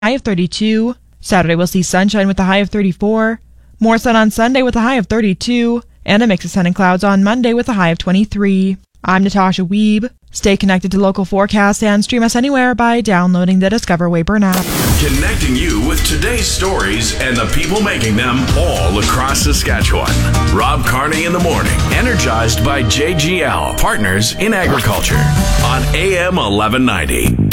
high of 32. Saturday we'll see sunshine with a high of 34. More sun on Sunday with a high of 32. And a mix of sun and clouds on Monday with a high of 23. I'm Natasha Wiebe. Stay connected to local forecasts and stream us anywhere by downloading the Discover Weyburn app. Connecting you with today's stories and the people making them all across Saskatchewan. Rob Carney in the morning, energized by JGL, Partners in Agriculture, on AM 1190.